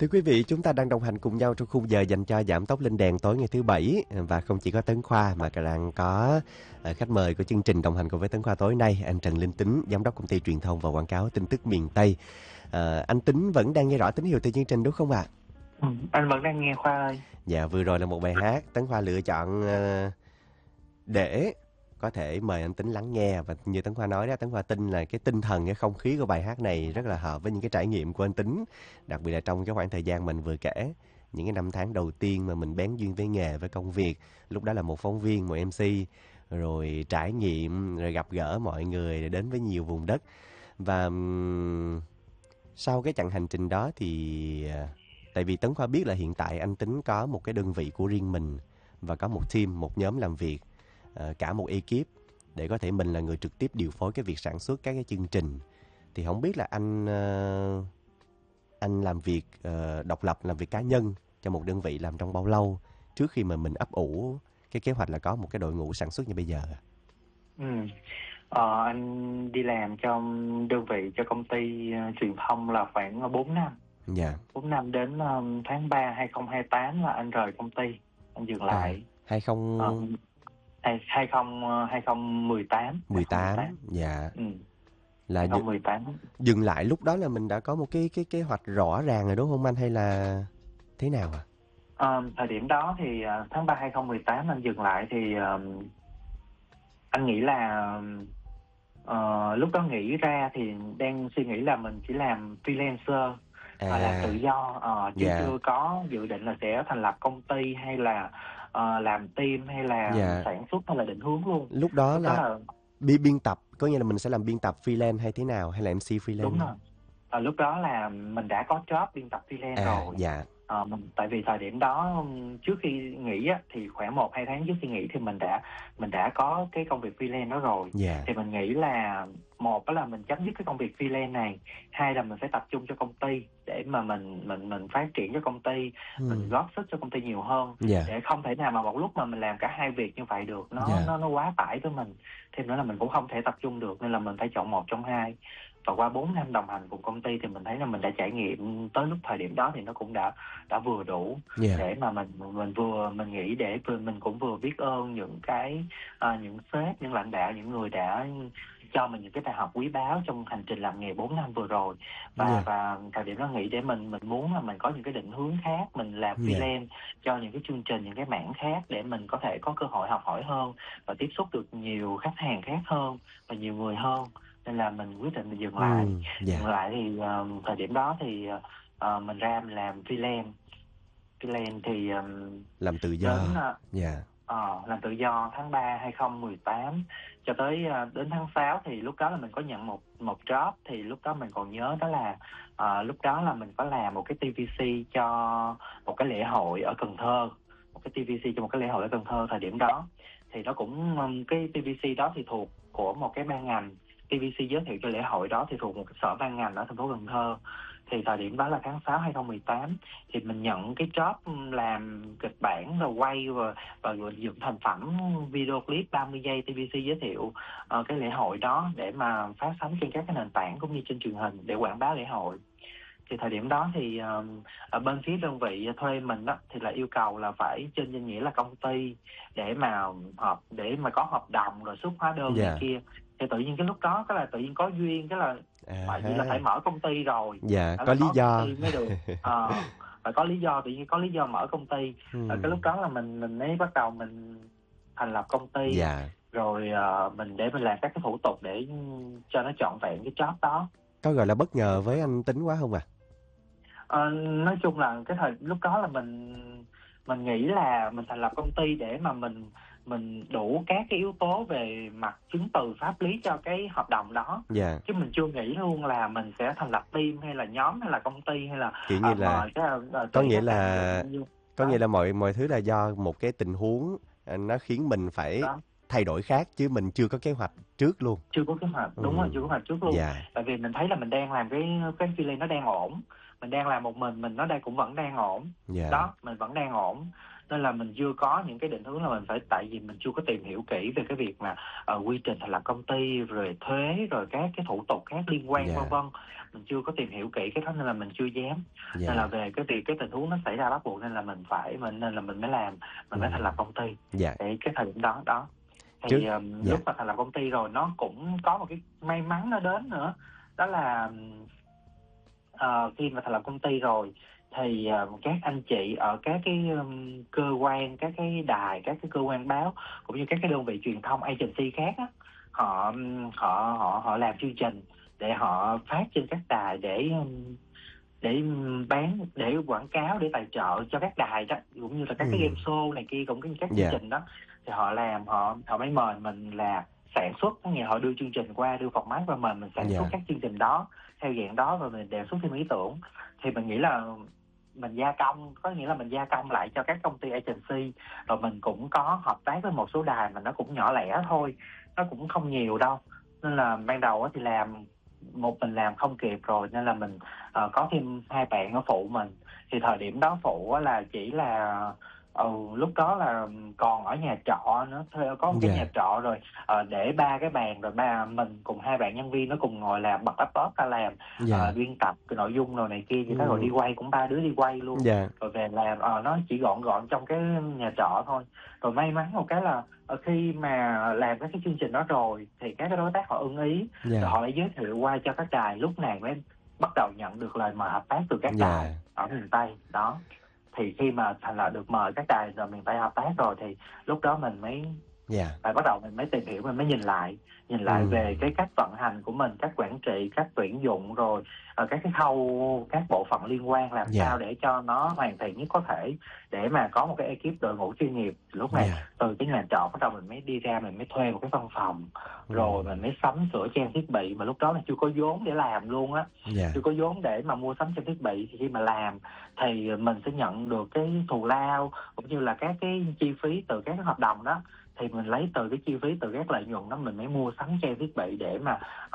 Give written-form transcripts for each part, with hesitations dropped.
Thưa quý vị, chúng ta đang đồng hành cùng nhau trong khung giờ dành cho Giảm Tốc Lên Đèn tối ngày thứ Bảy. Và không chỉ có Tấn Khoa mà còn có khách mời của chương trình đồng hành cùng với Tấn Khoa tối nay, anh Trần Linh Tính, Giám đốc Công ty Truyền thông và Quảng cáo Tin tức Miền Tây. Anh Tính vẫn đang nghe rõ tín hiệu từ chương trình đúng không ạ? Anh vẫn đang nghe Khoa ơi. Dạ, vừa rồi là một bài hát Tấn Khoa lựa chọn để có thể mời anh Tính lắng nghe. Và như Tấn Khoa nói đó, Tấn Khoa tin là cái tinh thần, cái không khí của bài hát này rất là hợp với những cái trải nghiệm của anh Tính. Đặc biệt là trong cái khoảng thời gian mình vừa kể, những cái năm tháng đầu tiên mà mình bén duyên với nghề, với công việc. Lúc đó là một phóng viên, một MC, rồi trải nghiệm, rồi gặp gỡ mọi người, rồi đến với nhiều vùng đất. Và sau cái chặng hành trình đó thì tại vì Tấn Khoa biết là hiện tại anh Tính có một cái đơn vị của riêng mình và có một team, một nhóm làm việc, cả một ekip để có thể mình là người trực tiếp điều phối cái việc sản xuất các cái chương trình. Thì không biết là anh làm việc độc lập, làm việc cá nhân cho một đơn vị làm trong bao lâu trước khi mà mình ấp ủ cái kế hoạch là có một cái đội ngũ sản xuất như bây giờ? Anh đi làm trong đơn vị cho công ty truyền thông là khoảng 4 năm. Dạ. 4 năm đến tháng 3 2028 là anh rời công ty, anh dừng lại. 2018. 18, dạ. Là 2018. Dừng lại lúc đó là mình đã có một cái kế hoạch rõ ràng rồi đúng không anh, hay là thế nào ạ? Thời điểm đó thì tháng 3 2018 anh dừng lại thì anh nghĩ là lúc đó nghĩ ra thì đang suy nghĩ là mình chỉ làm freelancer, làm tự do, chứ chưa có dự định là sẽ thành lập công ty hay là làm team hay là sản xuất hay là định hướng luôn. Lúc đó là biên tập, có nghĩa là mình sẽ làm biên tập freelance hay thế nào, hay là MC freelance? Đúng rồi. Lúc đó là mình đã có job biên tập freelance rồi. Dạ. Tại vì thời điểm đó trước khi nghỉ á, thì khoảng 1-2 tháng trước khi nghỉ thì mình đã có cái công việc freelance đó rồi. Thì mình nghĩ là một đó là mình chấm dứt cái công việc freelance này, hai là mình phải tập trung cho công ty để mà mình phát triển cho công ty, mình góp sức cho công ty nhiều hơn. Để không thể nào mà một lúc mà mình làm cả hai việc như vậy được, nó quá tải với mình. Thêm nữa là mình cũng không thể tập trung được, nên là mình phải chọn một trong hai. Và qua 4 năm đồng hành cùng công ty thì mình thấy là mình đã trải nghiệm tới lúc thời điểm đó thì nó cũng đã vừa đủ để mà mình nghĩ để mình cũng vừa biết ơn những cái những sếp, những lãnh đạo, những người đã cho mình những cái bài học quý báu trong hành trình làm nghề 4 năm vừa rồi. Và thời điểm đó nghĩ để mình muốn là mình có những cái định hướng khác, mình làm freelance cho những cái chương trình, những cái mảng khác để mình có thể có cơ hội học hỏi hơn và tiếp xúc được nhiều khách hàng khác hơn và nhiều người hơn. Nên là mình quyết định mình dừng lại. Dừng lại thì thời điểm đó thì mình ra mình làm freelance thì làm tự do. Làm tự do tháng 3 2018 cho tới đến tháng 6 thì lúc đó là mình có nhận một job. Thì lúc đó mình còn nhớ đó là lúc đó là mình có làm một cái TVC cho một cái lễ hội ở Cần Thơ, một cái TVC cho một cái lễ hội ở Cần Thơ. Thời điểm đó thì nó cũng cái TVC đó thì thuộc của một cái ban ngành. TVC giới thiệu cho lễ hội đó thì thuộc một cái sở ban ngành ở thành phố Cần Thơ. Thì thời điểm đó là tháng 6 2018 thì mình nhận cái job làm kịch bản rồi quay và dựng thành phẩm video clip 30 giây TVC giới thiệu cái lễ hội đó để mà phát sóng trên các cái nền tảng cũng như trên truyền hình để quảng bá lễ hội. Thì thời điểm đó thì ở bên phía đơn vị thuê mình đó thì là yêu cầu là phải trên danh nghĩa là công ty để mà có hợp đồng rồi xuất hóa đơn này kia. Thì tự nhiên cái lúc đó cái là tự nhiên có duyên cái là vậy là phải mở công ty rồi. Có lý do mới được. Phải có lý do, tự nhiên có lý do mở công ty. Cái lúc đó là mình mới bắt đầu mình thành lập công ty. Rồi mình làm các cái thủ tục để cho nó trọn vẹn cái job đó. Có gọi là bất ngờ với anh Tính quá không ạ? Nói chung là cái lúc đó là mình nghĩ là mình thành lập công ty để mà mình đủ các cái yếu tố về mặt chứng từ pháp lý cho cái hợp đồng đó. Chứ mình chưa nghĩ luôn là mình sẽ thành lập team hay là nhóm hay là công ty hay là kiểu như là có nghĩa là mọi thứ là do một cái tình huống nó khiến mình phải thay đổi khác, chứ mình chưa có kế hoạch trước luôn. Chưa có kế hoạch, đúng rồi, chưa có kế hoạch trước luôn. Tại vì mình thấy là mình đang làm cái freelance nó đang ổn, mình đang làm một mình nó cũng vẫn đang ổn. Đó, mình vẫn đang ổn. Nên là mình chưa có những cái định hướng là mình phải, tại vì mình chưa có tìm hiểu kỹ về cái việc mà quy trình thành lập công ty, rồi thuế, rồi các cái thủ tục khác liên quan vân vân. mình chưa có tìm hiểu kỹ cái đó nên là mình chưa dám. Nên là về cái việc cái tình huống nó xảy ra bắt buộc nên là mình mới làm, mình mới thành lập công ty. Để cái thời điểm đó thì lúc mà thành lập công ty rồi nó cũng có một cái may mắn nó đến nữa, đó là khi mà thành lập công ty rồi thì các anh chị ở các cái cơ quan, các cái đài, các cái cơ quan báo cũng như các cái đơn vị truyền thông agency khác á, họ làm chương trình để họ phát trên các đài để bán, để quảng cáo, để tài trợ cho các đài đó, cũng như là các cái game show này kia, cũng các chương trình đó. Thì họ làm, họ mới mời mình là sản xuất, có nghĩa họ đưa chương trình qua, đưa format qua mình sản xuất các chương trình đó theo dạng đó, và mình đề xuất thêm ý tưởng. Thì mình nghĩ là mình gia công, có nghĩa là mình gia công lại cho các công ty agency, rồi mình cũng có hợp tác với một số đài mà nó cũng nhỏ lẻ thôi, nó cũng không nhiều đâu. Nên là ban đầu thì mình làm không kịp rồi, nên là mình có thêm 2 bạn ở phụ mình. Thì thời điểm đó phụ là chỉ là lúc đó là còn ở nhà trọ nữa, có một cái nhà trọ rồi để 3 cái bàn, rồi mình cùng 2 bạn nhân viên nó cùng ngồi làm, bật laptop ra làm, biên tập cái nội dung rồi này kia, rồi đi quay cũng 3 đứa đi quay luôn, rồi về làm. Nó chỉ gọn trong cái nhà trọ thôi. Rồi may mắn một cái là khi mà làm các cái chương trình đó rồi thì các cái đối tác họ ưng ý, rồi họ lại giới thiệu qua cho các đài, lúc này mới bắt đầu nhận được lời mời hợp tác từ các đài ở miền Tây đó. Thì khi mà thành là được mời các đài rồi miền Tây hợp tác rồi thì lúc đó mình mới bắt đầu mình mới tìm hiểu, mình mới nhìn lại về cái cách vận hành của mình, cách quản trị, cách tuyển dụng, rồi các cái khâu, các bộ phận liên quan làm sao để cho nó hoàn thiện nhất có thể, để mà có một cái ekip đội ngũ chuyên nghiệp. Lúc này từ cái nhà trọ bắt đầu mình mới đi ra, mình mới thuê một cái văn phòng, rồi mình mới sắm sửa trang thiết bị, mà lúc đó là chưa có vốn để làm luôn á, chưa có vốn để mà mua sắm trang thiết bị. Thì khi mà làm thì mình sẽ nhận được cái thù lao cũng như là các cái chi phí từ các cái hợp đồng đó, thì mình lấy từ cái chi phí, từ các lợi nhuận đó mình mới mua sắm trang thiết bị để mà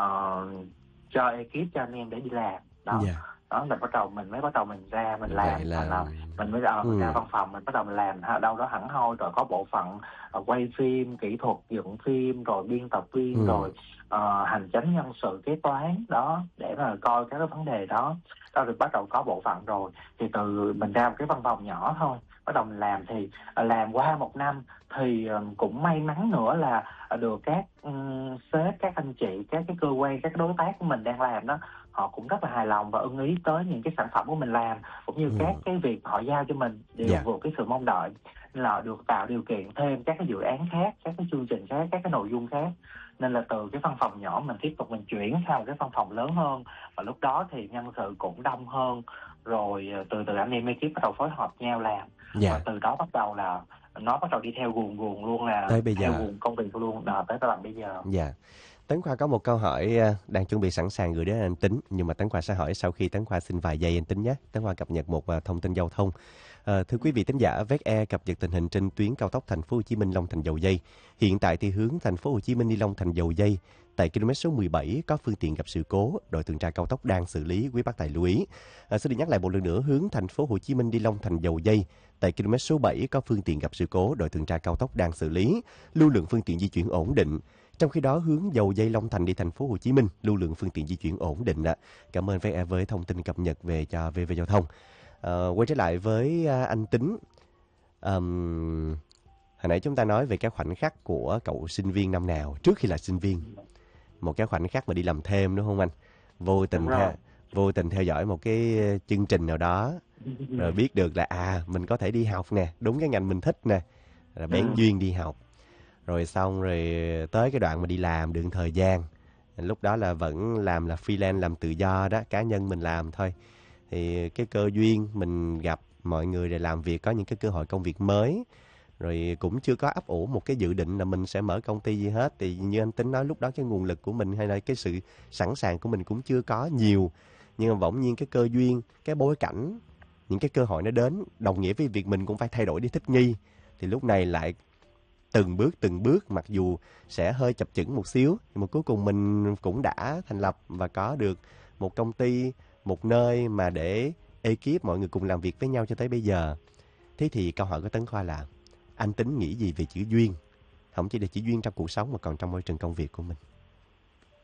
cho ekip, cho anh em để đi làm đó. Đó là mình mới bắt đầu mình ra mình làm, mình mới ra văn phòng, mình bắt đầu mình làm đâu đó hẳn hoi, rồi có bộ phận quay phim, kỹ thuật dựng phim, rồi biên tập viên, rồi hành chánh nhân sự, kế toán đó, để mà coi các cái vấn đề đó. Rồi bắt đầu có bộ phận rồi thì từ mình ra một cái văn phòng nhỏ thôi, bắt đầu mình làm. Thì làm qua 1 năm thì cũng may mắn nữa là được các sếp, các anh chị, các cái cơ quan, các cái đối tác của mình đang làm đó, họ cũng rất là hài lòng và ưng ý tới những cái sản phẩm của mình làm, cũng như các cái việc họ giao cho mình đều vượt cái sự mong đợi, là được tạo điều kiện thêm các cái dự án khác, các cái chương trình khác, các cái nội dung khác. Nên là từ cái văn phòng nhỏ mình tiếp tục mình chuyển sang một cái văn phòng lớn hơn, và lúc đó thì nhân sự cũng đông hơn, rồi từ từ anh em ekip bắt đầu phối hợp nhau làm, và từ đó bắt đầu là nó bắt đầu đi theo guồng luôn, là tới bây giờ, theo guồng công việc luôn, tới tầm bây giờ. Tấn Khoa có một câu hỏi đang chuẩn bị sẵn sàng gửi đến anh Tính, nhưng mà Tấn Khoa sẽ hỏi sau khi Tấn Khoa xin vài giây anh Tính nhé. Tấn Khoa cập nhật một thông tin giao thông. Thưa quý vị thính giả, VEC cập nhật tình hình trên tuyến cao tốc Thành phố Hồ Chí Minh Long Thành Dầu Giây. Hiện tại thì hướng Thành phố Hồ Chí Minh đi Long Thành Dầu Giây tại km số 17 có phương tiện gặp sự cố, đội tuần tra cao tốc đang xử lý, quý bác tài lưu ý. Xin được nhắc lại một lần nữa, hướng Thành phố Hồ Chí Minh đi Long Thành Dầu Giây tại km số 7 có phương tiện gặp sự cố, đội tuần tra cao tốc đang xử lý, lưu lượng phương tiện di chuyển ổn định. Trong khi đó, hướng Dầu Giây Long Thành đi Thành phố Hồ Chí Minh, lưu lượng phương tiện di chuyển ổn định. Cảm ơn VE với thông tin cập nhật về cho VV Giao thông. Quay trở lại với anh Tính. Hồi nãy chúng ta nói về cái khoảnh khắc của cậu sinh viên năm nào trước khi là sinh viên, một cái khoảnh khắc mà đi làm thêm, đúng không anh? Vô tình theo dõi một cái chương trình nào đó, rồi biết được là mình có thể đi học nè, đúng cái ngành mình thích nè, rồi bén duyên đi học. Rồi xong rồi tới cái đoạn mà đi làm được thời gian, lúc đó là vẫn làm là freelance, làm tự do đó, cá nhân mình làm thôi. Thì cái cơ duyên mình gặp mọi người để làm việc, có những cái cơ hội công việc mới, rồi cũng chưa có ấp ủ một cái dự định là mình sẽ mở công ty gì hết. Thì như anh Tính nói, lúc đó cái nguồn lực của mình hay là cái sự sẵn sàng của mình cũng chưa có nhiều. Nhưng mà bỗng nhiên cái cơ duyên, cái bối cảnh, những cái cơ hội nó đến, đồng nghĩa với việc mình cũng phải thay đổi để thích nghi. Thì lúc này lại từng bước, mặc dù sẽ hơi chập chững một xíu, nhưng mà cuối cùng mình cũng đã thành lập và có được một công ty, một nơi mà để ekip mọi người cùng làm việc với nhau cho tới bây giờ. Thế thì câu hỏi của Tấn Khoa là anh Tính nghĩ gì về chữ duyên? Không chỉ là chữ duyên trong cuộc sống mà còn trong môi trường công việc của mình.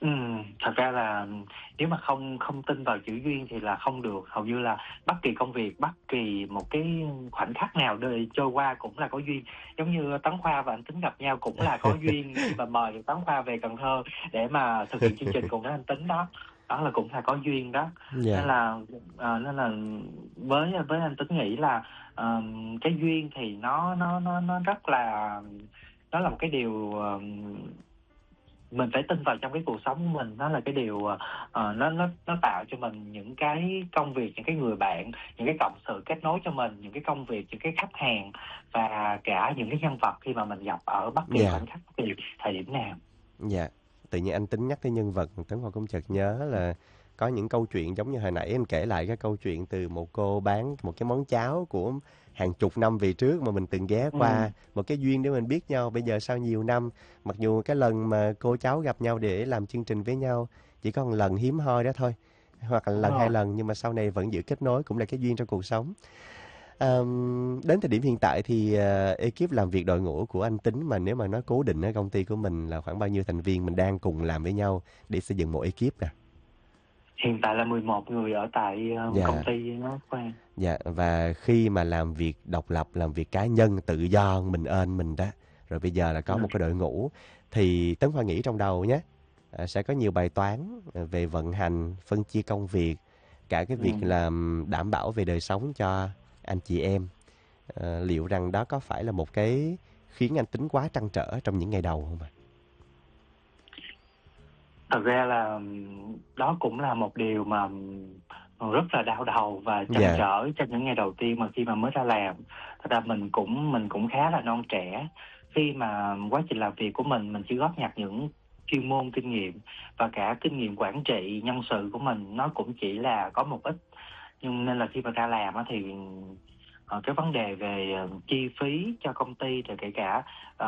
Thật ra là nếu mà không không tin vào chữ duyên thì là không được. Hầu như là bất kỳ công việc, bất kỳ một cái khoảnh khắc nào đời trôi qua cũng là có duyên. Giống như Tấn Khoa và anh Tính gặp nhau cũng là có duyên khi mà mời được Tấn Khoa về Cần Thơ để mà thực hiện chương trình cùng với anh Tính đó. Đó là cũng là có duyên đó. Nên Dạ, là nên là với anh Tính nghĩ là cái duyên thì nó rất là, đó là một cái điều mình phải tin vào trong cái cuộc sống của mình. Nó là cái điều nó tạo cho mình những cái công việc, những cái người bạn, những cái cộng sự kết nối cho mình, những cái công việc, những cái khách hàng và cả những cái nhân vật khi mà mình gặp ở bất kỳ dạ, khoảnh khắc, bất kỳ thời điểm nào. dạ. Tự nhiên anh Tính nhắc tới nhân vật, Tấn Khoa cũng chợt nhớ là có những câu chuyện giống như hồi nãy em kể lại cái câu chuyện từ một cô bán một cái món cháo của hàng chục năm về trước mà mình từng ghé Ừ, qua, một cái duyên để mình biết nhau. Bây giờ sau nhiều năm, mặc dù cái lần mà cô cháu gặp nhau để làm chương trình với nhau chỉ có một lần hiếm hoi đó thôi, hoặc là đúng lần hai rồi. lần, nhưng mà sau này vẫn giữ kết nối, cũng là cái duyên trong cuộc sống. Đến thời điểm hiện tại thì ekip làm việc đội ngũ của anh Tính, mà nếu mà nói cố định ở công ty của mình là khoảng bao nhiêu thành viên mình đang cùng làm với nhau để xây dựng một ekip nè? Hiện tại là 11 người ở tại công Dạ, ty nó khoan. dạ. Và khi mà làm việc độc lập, làm việc cá nhân tự do mình ơn mình đó, rồi bây giờ là có một cái đội ngũ, thì Tấn Khoa nghĩ trong đầu nhé, sẽ có nhiều bài toán về vận hành, phân chia công việc, cả cái việc Ừ. làm đảm bảo về đời sống cho anh chị em. Liệu rằng đó có phải là một cái khiến anh Tính quá trăn trở trong những ngày đầu không ạ? Thật ra là đó cũng là một điều mà rất là đau đầu và trăn Dạ, trở trong những ngày đầu tiên mà khi mà mới ra làm. Thật ra mình cũng khá là non trẻ. Khi mà quá trình làm việc của mình chỉ góp nhặt những chuyên môn kinh nghiệm và cả kinh nghiệm quản trị nhân sự của mình nó cũng chỉ là có một ít. Nhưng nên là khi mà ra làm á thì cái vấn đề về chi phí cho công ty, rồi kể cả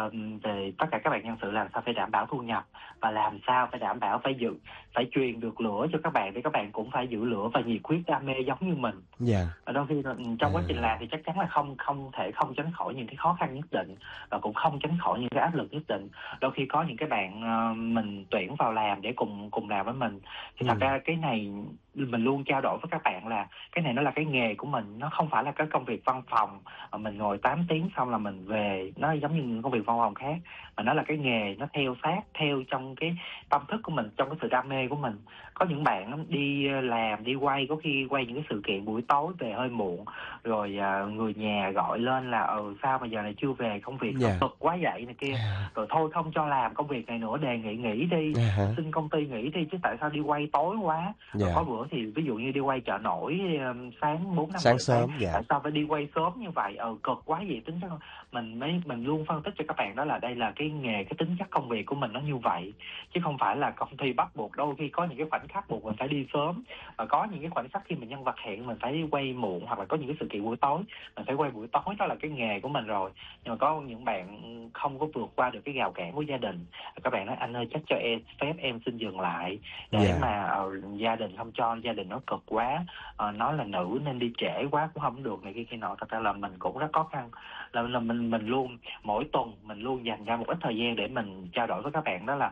về tất cả các bạn nhân sự làm sao phải đảm bảo thu nhập và làm sao phải đảm bảo phải truyền được lửa cho các bạn để các bạn cũng phải giữ lửa và nhiệt huyết đam mê giống như mình. dạ, Ở đôi khi là, trong quá trình à, làm thì chắc chắn là không không thể không tránh khỏi những cái khó khăn nhất định và cũng không tránh khỏi những cái áp lực nhất định. Đôi khi có những cái bạn mình tuyển vào làm để cùng cùng làm với mình, thì thật ừm, ra cái này mình luôn trao đổi với các bạn là cái này nó là cái nghề của mình, nó không phải là cái công việc văn phòng mà mình ngồi 8 tiếng xong là mình về, nó giống như những công việc văn phòng khác, mà nó là cái nghề, nó theo sát theo trong cái tâm thức của mình, trong cái sự đam mê của mình. Có những bạn đi làm, đi quay, có khi quay những cái sự kiện buổi tối về hơi muộn, rồi người nhà gọi lên là sao mà giờ này chưa về, công việc sao dạ, cực quá vậy này kia, rồi thôi không cho làm công việc này nữa, đề nghị nghỉ đi, hả, xin công ty nghỉ đi chứ tại sao đi quay tối quá. Rồi có dạ, bữa thì ví dụ như đi quay chợ nổi sáng 4-5 giờ sáng sáng, sớm, dạ, tại sao phải đi quay sớm như vậy, cực quá vậy. Tính ra mình luôn phân tích cho các bạn đó là đây là cái nghề, cái tính chất công việc của mình nó như vậy, chứ không phải là công ty bắt buộc. Đôi khi có những cái khoảnh khắc buộc mình phải đi sớm, và có những cái khoảnh khắc khi mình nhân vật hẹn mình phải đi quay muộn, hoặc là có những cái sự kiện buổi tối mình phải quay buổi tối, đó là cái nghề của mình rồi. Nhưng mà có những bạn không có vượt qua được cái rào cản của gia đình, các bạn nói anh ơi chắc cho em phép em xin dừng lại, để dạ, mà gia đình không cho, gia đình nó cực quá, nói là nữ nên đi trễ quá cũng không được này kia kia nọ. Thật ra là mình cũng rất khó khăn, là mình luôn mỗi tuần mình luôn dành ra một ít thời gian để mình trao đổi với các bạn, đó là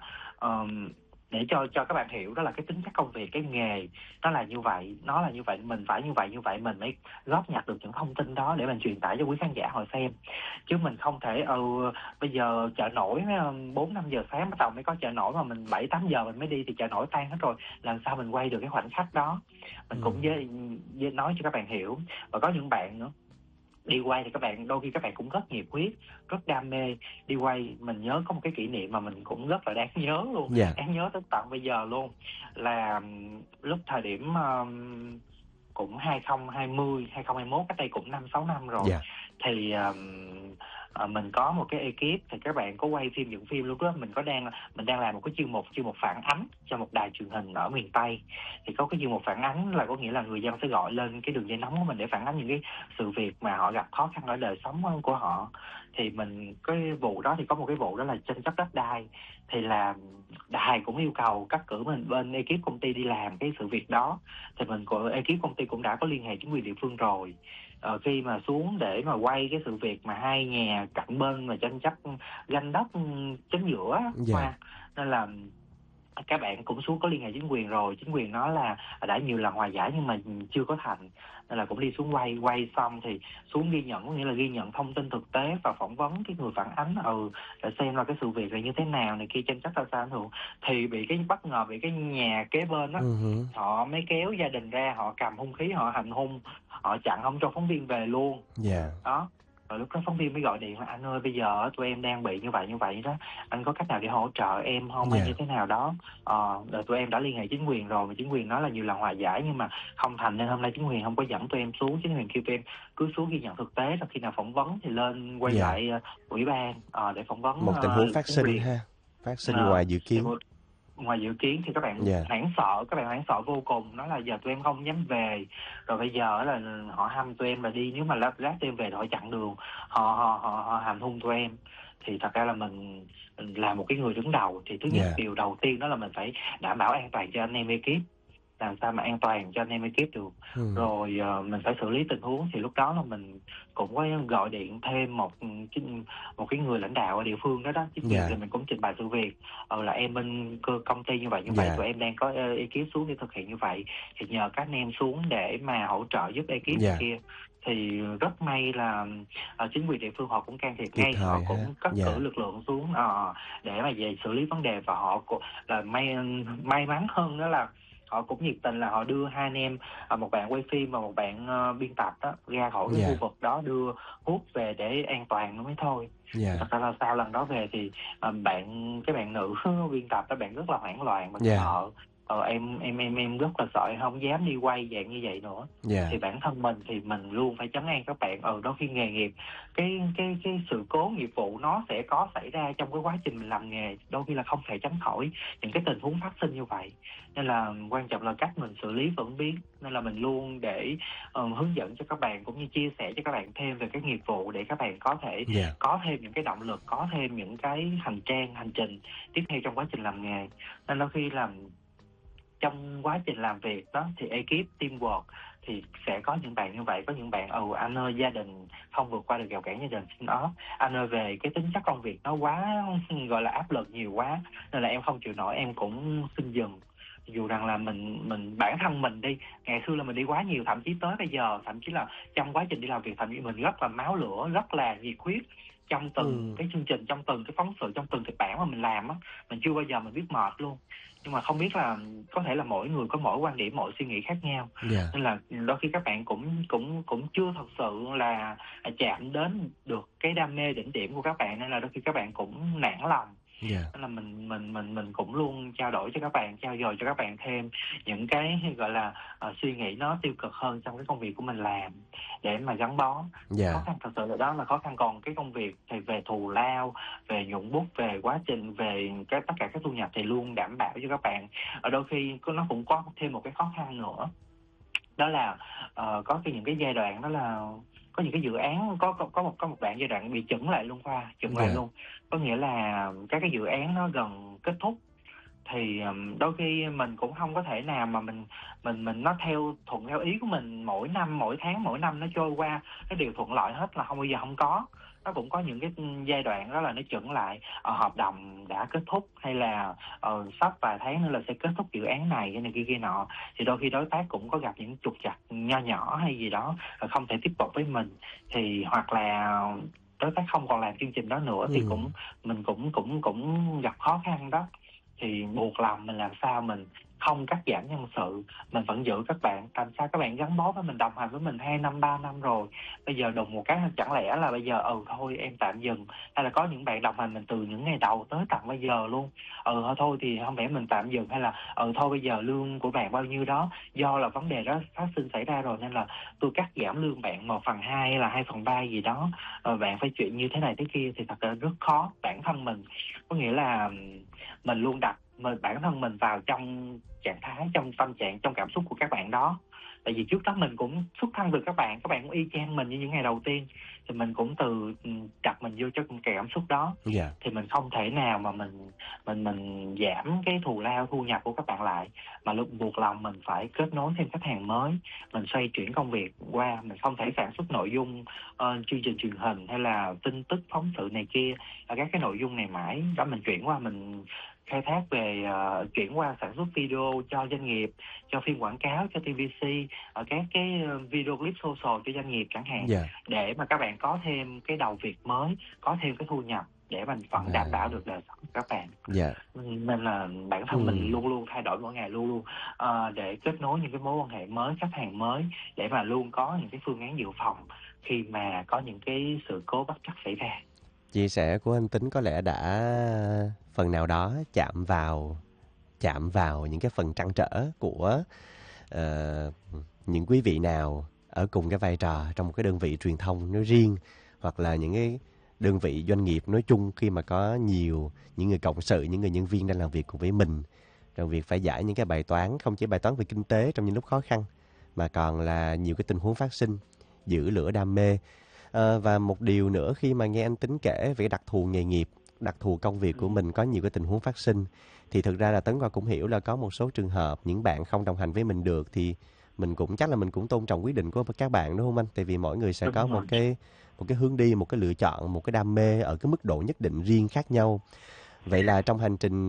để cho các bạn hiểu đó là cái tính chất công việc, cái nghề nó là như vậy, nó là như vậy, mình phải như vậy mình mới góp nhặt được những thông tin đó để mình truyền tải cho quý khán giả hồi xem. Chứ mình không thể bây giờ chợ nổi 4-5 giờ sáng bắt đầu mới có chợ nổi, mà mình 7-8 giờ mình mới đi thì chợ nổi tan hết rồi, làm sao mình quay được cái khoảnh khắc đó. Mình cũng với nói cho các bạn hiểu. Và có những bạn nữa đi quay thì các bạn đôi khi các bạn cũng rất nhiệt huyết, rất đam mê đi quay. Mình nhớ có một cái kỷ niệm mà mình cũng rất là đáng nhớ luôn, dạ, đáng nhớ tới tận bây giờ luôn, là lúc thời điểm cũng 2021, cách đây cũng 5-6 năm rồi. dạ, Thì mình có một cái ekip, thì các bạn có quay phim, dựng phim lúc đó mình đang làm một cái chuyên mục phản ánh cho một đài truyền hình ở miền Tây. Thì có cái chuyên mục phản ánh là có nghĩa là người dân sẽ gọi lên cái đường dây nóng của mình để phản ánh những cái sự việc mà họ gặp khó khăn ở đời sống của họ. Thì cái vụ đó thì có một cái vụ đó là tranh chấp đất đai, thì là đài cũng yêu cầu cắt cử mình bên ekip công ty đi làm cái sự việc đó. Thì mình của ekip công ty cũng đã có liên hệ chính quyền địa phương rồi. Khi mà xuống để mà quay cái sự việc mà hai nhà cạnh bên mà tranh chấp ganh đất chính giữa dạ, Hoa, nên là các bạn cũng xuống có liên hệ chính quyền rồi, chính quyền nói là đã nhiều lần hòa giải nhưng mà chưa có thành, nên là cũng đi xuống quay xong thì xuống ghi nhận, có nghĩa là ghi nhận thông tin thực tế và phỏng vấn cái người phản ánh để xem là cái sự việc là như thế nào này kia, tranh chấp ra sao thường. Thì bị cái bất ngờ bị cái nhà kế bên á, họ mới kéo gia đình ra, họ cầm hung khí, họ hành hung, họ chặn không cho phóng viên về luôn. Đó. Rồi lúc đó phóng viên mới gọi điện là anh ơi bây giờ tụi em đang bị như vậy đó, anh có cách nào để hỗ trợ em không hay như thế nào đó. Rồi tụi em đã liên hệ chính quyền rồi mà chính quyền nói là nhiều lần hòa giải nhưng mà không thành, nên hôm nay chính quyền không có dẫn tụi em xuống, chính quyền kêu tụi em cứ xuống ghi nhận thực tế, rồi khi nào phỏng vấn thì lên quay lại ủy ban để phỏng vấn. Một tình huống phát sinh ha, phát sinh ngoài dự kiến. Ngoài dự kiến thì các bạn hoảng sợ vô cùng, nói là giờ tụi em không dám về, rồi bây giờ là họ hăm tụi em là đi, nếu mà lát tụi em về thì họ chặn đường, họ hành hung tụi em. Thì thật ra là mình là một cái người đứng đầu thì thứ nhất điều đầu tiên đó là mình phải đảm bảo an toàn cho anh em ekip, làm sao mà an toàn cho anh em ekip được. Rồi mình phải xử lý tình huống, thì lúc đó là mình cũng có gọi điện thêm một cái người lãnh đạo ở địa phương đó chính quyền, thì mình cũng trình bày sự việc là em bên công ty như vậy tụi em đang có ekip xuống để thực hiện như vậy, thì nhờ các anh em xuống để mà hỗ trợ giúp ekip kia. Thì rất may là chính quyền địa phương họ cũng can thiệp ngay, họ cũng cất cử lực lượng xuống để mà về xử lý vấn đề, và họ là may mắn hơn đó là họ cũng nhiệt tình là họ đưa hai anh em, một bạn quay phim và một bạn biên tập đó ra khỏi cái khu vực đó, đưa hút về để an toàn nó mới thôi. Thật ra là sau lần đó về thì cái bạn nữ biên tập đó, bạn rất là hoảng loạn, bạn sợ. Em rất là sợ, không dám đi quay dạng như vậy nữa. Thì bản thân mình thì mình luôn phải trấn an các bạn, đôi khi nghề nghiệp, cái sự cố nghiệp vụ nó sẽ có xảy ra trong cái quá trình mình làm nghề, đôi khi là không thể tránh khỏi những cái tình huống phát sinh như vậy. Nên là quan trọng là cách mình xử lý vẫn biết, nên là mình luôn để hướng dẫn cho các bạn, cũng như chia sẻ cho các bạn thêm về cái nghiệp vụ để các bạn có thể có thêm những cái động lực, có thêm những cái hành trình tiếp theo trong quá trình làm nghề. Nên đôi khi là trong quá trình làm việc đó thì ekip teamwork thì sẽ có những bạn như vậy, có những bạn anh ơi gia đình không vượt qua được rào cản gia đình, xin off, anh ơi về cái tính chất công việc nó quá gọi là áp lực nhiều quá nên là em không chịu nổi, em cũng xin dừng. Dù rằng là mình bản thân mình đi, ngày xưa là mình đi quá nhiều, thậm chí tới bây giờ, thậm chí là trong quá trình đi làm việc, thậm chí mình rất là máu lửa, rất là nhiệt huyết trong từng cái chương trình, trong từng cái phóng sự, trong từng kịch bản mà mình làm á, mình chưa bao giờ mình biết mệt luôn. Nhưng mà không biết là có thể là mỗi người có mỗi quan điểm, mỗi suy nghĩ khác nhau, nên là đôi khi các bạn cũng chưa thật sự là chạm đến được cái đam mê đỉnh điểm của các bạn, nên là đôi khi các bạn cũng nản lòng. Nên là mình cũng luôn trao đổi cho các bạn, trao dồi cho các bạn thêm những cái gọi là suy nghĩ nó tiêu cực hơn trong cái công việc của mình làm để mà gắn bó. Khó khăn thật sự là đó là khó khăn, còn cái công việc thì về thù lao, về nhuận bút, về quá trình, về tất cả các thu nhập thì luôn đảm bảo cho các bạn. Ở đôi khi nó cũng có thêm một cái khó khăn nữa, đó là có những cái giai đoạn đó là có những cái dự án có một đoạn giai đoạn bị chững lại luôn, lại luôn, có nghĩa là các cái dự án nó gần kết thúc thì đôi khi mình cũng không có thể nào mà mình nó thuận theo ý của mình, mỗi năm mỗi tháng mỗi năm nó trôi qua nó đều thuận lợi hết là không bao giờ không có. Nó cũng có những cái giai đoạn đó là nó chững lại, hợp đồng đã kết thúc hay là sắp vài tháng nữa là sẽ kết thúc dự án này, cái này kia nọ, thì đôi khi đối tác cũng có gặp những trục trặc nho nhỏ hay gì đó không thể tiếp tục với mình, thì hoặc là đối tác không còn làm chương trình đó nữa thì mình cũng gặp khó khăn đó. Thì buộc lòng mình làm sao mình không cắt giảm nhân sự, mình vẫn giữ các bạn, làm sao các bạn gắn bó với mình, đồng hành với mình 2 năm 3 năm rồi, bây giờ đùng một cái chẳng lẽ là bây giờ thôi em tạm dừng, hay là có những bạn đồng hành mình từ những ngày đầu tới tận bây giờ luôn, thôi thì không lẽ mình tạm dừng, hay là thôi bây giờ lương của bạn bao nhiêu đó, do là vấn đề đó phát sinh xảy ra rồi nên là tôi cắt giảm lương bạn 1/2 hay là 2/3 gì đó, bạn phải chuyện như thế này thế kia, thì thật ra rất khó. Bản thân mình có nghĩa là mình luôn đặt bản thân mình vào trong trạng thái, trong tâm trạng, trong cảm xúc của các bạn đó. Tại vì trước đó mình cũng xuất thân từ các bạn cũng y chang mình như những ngày đầu tiên, thì mình cũng đặt mình vô cho cái cảm xúc đó. Thì mình không thể nào mà mình giảm cái thù lao, thu nhập của các bạn lại, mà lúc buộc lòng mình phải kết nối thêm khách hàng mới, mình xoay chuyển công việc qua, mình không thể sản xuất nội dung chương trình truyền hình hay là tin tức phóng sự này kia, các cái nội dung này mãi đó mình chuyển qua, mình khai thác về chuyển qua sản xuất video cho doanh nghiệp, cho phim quảng cáo, cho TVC, các cái video clip social cho doanh nghiệp chẳng hạn, để mà các bạn có thêm cái đầu việc mới, có thêm cái thu nhập để mình vẫn đảm bảo được đời sống của các bạn. Nên là bản thân mình luôn luôn thay đổi mỗi ngày, luôn luôn để kết nối những cái mối quan hệ mới, khách hàng mới, để mà luôn có những cái phương án dự phòng khi mà có những cái sự cố bất trắc xảy ra. Chia sẻ của anh Tính có lẽ đã phần nào đó chạm vào những cái phần trăn trở của những quý vị nào ở cùng cái vai trò trong một cái đơn vị truyền thông nói riêng, hoặc là những cái đơn vị doanh nghiệp nói chung, khi mà có nhiều những người cộng sự, những người nhân viên đang làm việc cùng với mình, trong việc phải giải những cái bài toán, không chỉ bài toán về kinh tế trong những lúc khó khăn, mà còn là nhiều cái tình huống phát sinh, giữ lửa đam mê. Và một điều nữa, khi mà nghe anh Tính kể về đặc thù nghề nghiệp, đặc thù công việc của mình có nhiều cái tình huống phát sinh, thì thực ra là Tấn Khoa cũng hiểu là có một số trường hợp những bạn không đồng hành với mình được, thì mình cũng chắc là mình cũng tôn trọng quyết định của các bạn, đúng không anh? Tại vì mỗi người sẽ có một cái hướng đi, một cái lựa chọn, một cái đam mê ở cái mức độ nhất định riêng khác nhau. Vậy là trong hành trình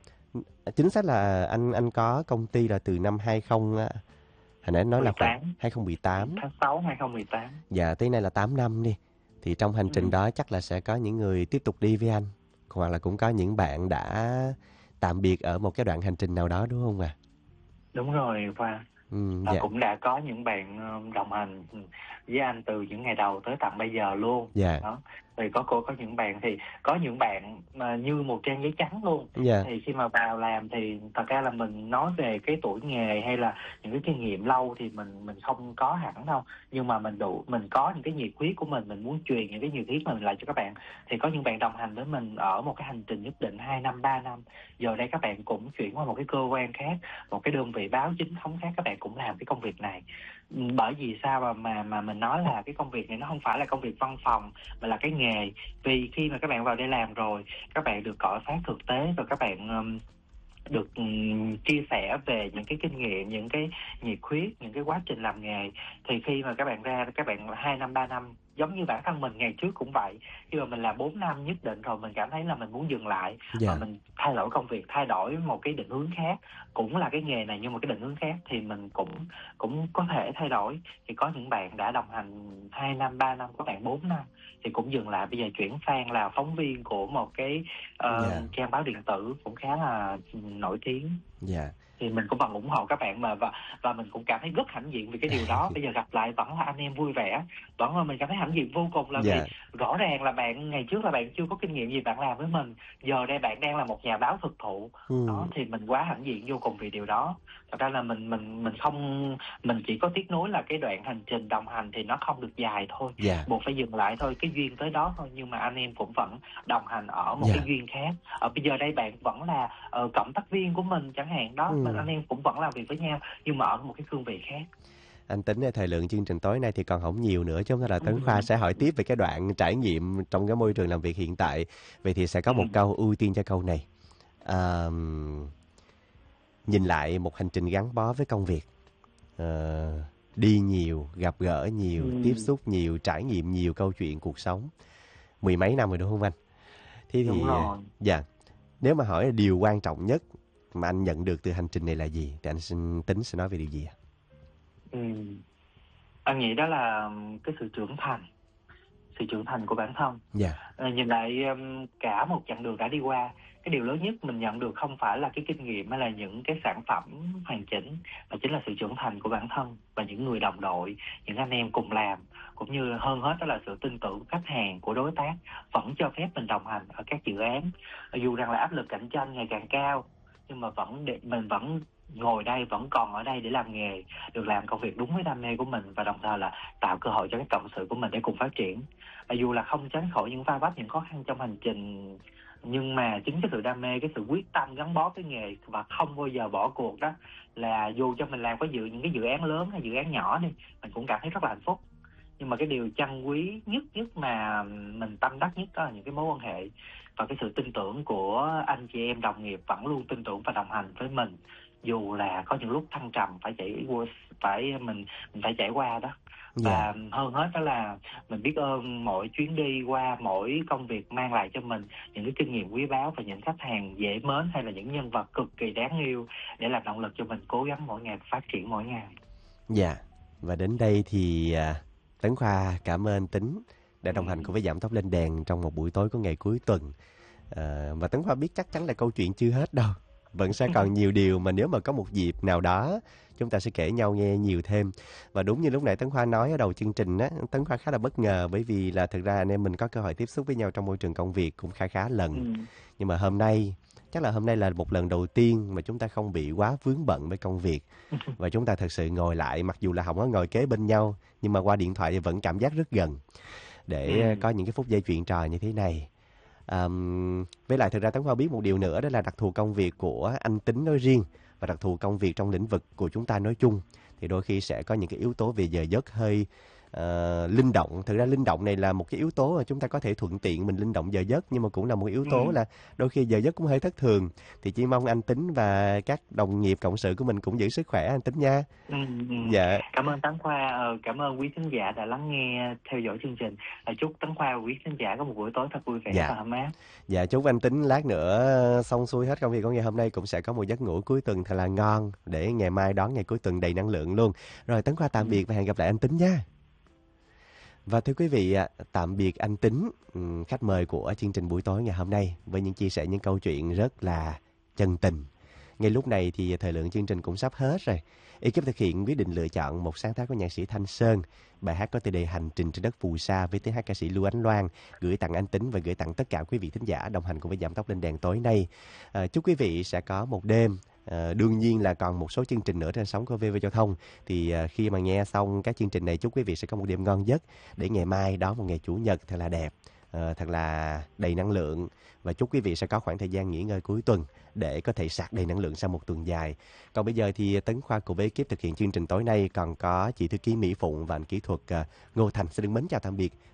chính xác là anh có công ty là từ năm 20 hồi nãy nói là khoảng 2018. Tháng 6 2018. Dạ, tới nay là 8 năm đi. Thì trong hành trình đó chắc là sẽ có những người tiếp tục đi với anh, hoặc là cũng có những bạn đã tạm biệt ở một cái đoạn hành trình nào đó, đúng không ạ? Đúng rồi, và cũng đã có những bạn đồng hành với anh từ những ngày đầu tới tận bây giờ luôn. Đó. Thì có những bạn thì có những bạn mà như một trang giấy trắng luôn. Thì khi mà vào làm thì thật ra là mình nói về cái tuổi nghề hay là những cái kinh nghiệm lâu thì mình không có hẳn đâu, nhưng mà mình có những cái nhiệt huyết của mình muốn truyền những cái nhiệt huyết mình lại cho các bạn. Thì có những bạn đồng hành với mình ở một cái hành trình nhất định 2 năm 3 năm, giờ đây các bạn cũng chuyển qua một cái cơ quan khác, một cái đơn vị báo chính thống khác, các bạn cũng làm cái công việc này. Bởi vì sao mà mình nói là cái công việc này nó không phải là công việc văn phòng mà là cái nghề. Vì khi mà các bạn vào đây làm rồi, các bạn được cọ sát thực tế, rồi các bạn được chia sẻ về những cái kinh nghiệm, những cái nhiệt huyết, những cái quá trình làm nghề. Thì khi mà các bạn ra, các bạn 2 năm 3 năm, giống như bản thân mình ngày trước cũng vậy, khi mà mình làm 4 năm nhất định rồi mình cảm thấy là mình muốn dừng lại, và mình thay đổi công việc, thay đổi một cái định hướng khác, cũng là cái nghề này nhưng mà cái định hướng khác, thì mình cũng có thể thay đổi. Thì có những bạn đã đồng hành 2 năm 3 năm, có bạn 4 năm thì cũng dừng lại, bây giờ chuyển sang là phóng viên của một cái trang báo điện tử cũng khá là nổi tiếng. Thì mình cũng vẫn ủng hộ các bạn mà, và mình cũng cảm thấy rất hãnh diện vì cái điều đó. Bây giờ gặp lại vẫn là anh em vui vẻ, vẫn là mình cảm thấy hãnh diện vô cùng, là vì rõ ràng là bạn ngày trước là bạn chưa có kinh nghiệm gì bạn làm với mình, giờ đây bạn đang là một nhà báo thực thụ. Đó, thì mình quá hãnh diện vô cùng vì điều đó. Thật ra là mình chỉ có tiếc nuối là cái đoạn hành trình đồng hành thì nó không được dài thôi, buộc phải dừng lại thôi, cái duyên tới đó thôi. Nhưng mà anh em cũng vẫn đồng hành ở một cái duyên khác. Bây giờ đây bạn vẫn là cộng tác viên của mình chẳng hạn đó, anh em cũng vẫn làm việc với nhau nhưng mà ở một cái cương vị khác. Anh Tính thời lượng chương trình tối nay thì còn không nhiều nữa, chứ không là Tấn Khoa sẽ hỏi tiếp về cái đoạn trải nghiệm trong cái môi trường làm việc hiện tại. Vậy thì sẽ có một câu ưu tiên cho câu này. Nhìn lại một hành trình gắn bó với công việc, đi nhiều, gặp gỡ nhiều, tiếp xúc nhiều, trải nghiệm nhiều câu chuyện cuộc sống, 10 mấy năm rồi đúng không anh? Thế thì nếu mà hỏi điều quan trọng nhất mà anh nhận được từ hành trình này là gì, thì anh Tính sẽ nói về điều gì ạ? Anh nghĩ đó là cái sự trưởng thành của bản thân. Nhìn lại cả một chặng đường đã đi qua, cái điều lớn nhất mình nhận được không phải là cái kinh nghiệm hay là những cái sản phẩm hoàn chỉnh, mà chính là sự trưởng thành của bản thân và những người đồng đội, những anh em cùng làm, cũng như hơn hết đó là sự tin tưởng của khách hàng, của đối tác vẫn cho phép mình đồng hành ở các dự án. Dù rằng là áp lực cạnh tranh ngày càng cao, nhưng mà mình vẫn ngồi đây, vẫn còn ở đây để làm nghề, được làm công việc đúng với đam mê của mình, và đồng thời là tạo cơ hội cho các cộng sự của mình để cùng phát triển. Dù là không tránh khỏi những va vấp, những khó khăn trong hành trình, nhưng mà chính cái sự đam mê, cái sự quyết tâm gắn bó với nghề và không bao giờ bỏ cuộc đó, là dù cho mình làm có những cái dự án lớn hay dự án nhỏ đi, mình cũng cảm thấy rất là hạnh phúc. Nhưng mà cái điều trân quý nhất mà mình tâm đắc nhất đó là những cái mối quan hệ và cái sự tin tưởng của anh chị em đồng nghiệp vẫn luôn tin tưởng và đồng hành với mình, dù là có những lúc thăng trầm mình phải trải qua đó. Và hơn hết đó là mình biết ơn mỗi chuyến đi qua, mỗi công việc mang lại cho mình những cái kinh nghiệm quý báu và những khách hàng dễ mến hay là những nhân vật cực kỳ đáng yêu để làm động lực cho mình cố gắng mỗi ngày, phát triển mỗi ngày. Dạ, và đến đây thì Tấn Khoa cảm ơn Tính đã đồng hành cùng với Giảm Tốc Lên Đèn trong một buổi tối của ngày cuối tuần. Và Tấn Khoa biết chắc chắn là câu chuyện chưa hết đâu. Vẫn sẽ còn nhiều điều mà nếu mà có một dịp nào đó chúng ta sẽ kể nhau nghe nhiều thêm. Và đúng như lúc nãy Tấn Khoa nói ở đầu chương trình á, Tấn Khoa khá là bất ngờ bởi vì là thực ra anh em mình có cơ hội tiếp xúc với nhau trong môi trường công việc cũng khá lần. Nhưng mà hôm nay là một lần đầu tiên mà chúng ta không bị quá vướng bận với công việc. Và chúng ta thật sự ngồi lại, mặc dù là không có ngồi kế bên nhau, nhưng mà qua điện thoại thì vẫn cảm giác rất gần. Để có những cái phút giây chuyện trò như thế này. Với lại thực ra Tấn Khoa biết một điều nữa, đó là đặc thù công việc của anh Tính nói riêng và đặc thù công việc trong lĩnh vực của chúng ta nói chung thì đôi khi sẽ có những cái yếu tố về giờ giấc hơi linh động. Thực ra linh động này là một cái yếu tố mà chúng ta có thể thuận tiện mình linh động giờ giấc, nhưng mà cũng là một yếu tố là đôi khi giờ giấc cũng hơi thất thường. Thì chỉ mong anh Tính và các đồng nghiệp cộng sự của mình cũng giữ sức khỏe anh Tính nha. Dạ. Cảm ơn Tấn Khoa, cảm ơn quý khán giả đã lắng nghe theo dõi chương trình. Chúc Tấn Khoa và quý khán giả có một buổi tối thật vui vẻ và ấm áp. Dạ, chúc anh Tính lát nữa xong xuôi hết công việc của ngày hôm nay cũng sẽ có một giấc ngủ cuối tuần thật là ngon để ngày mai đón ngày cuối tuần đầy năng lượng luôn. Rồi Tấn Khoa tạm biệt và hẹn gặp lại anh Tính nha. Và thưa quý vị, tạm biệt anh Tính, khách mời của chương trình buổi tối ngày hôm nay với những chia sẻ những câu chuyện rất là chân tình. Ngay lúc này thì thời lượng chương trình cũng sắp hết rồi. Ekip thực hiện quyết định lựa chọn một sáng tác của nhạc sĩ Thanh Sơn. Bài hát có tựa đề Hành trình trên đất phù sa với tiếng hát ca sĩ Lưu Ánh Loan, gửi tặng anh Tính và gửi tặng tất cả quý vị thính giả đồng hành cùng với Giảm Tốc Lên Đèn tối nay. Chúc quý vị sẽ có một đêm. Đương nhiên là còn một số chương trình nữa trên sóng của VV Giao thông. Thì khi mà nghe xong các chương trình này, chúc quý vị sẽ có một đêm ngon giấc để ngày mai đó một ngày chủ nhật thật là đẹp, thật là đầy năng lượng. Và chúc quý vị sẽ có khoảng thời gian nghỉ ngơi cuối tuần để có thể sạc đầy năng lượng sau một tuần dài. Còn bây giờ thì Tấn Khoa cùng với ekip thực hiện chương trình tối nay còn có chị thư ký Mỹ Phụng và anh kỹ thuật Ngô Thành. Xin được mến chào tạm biệt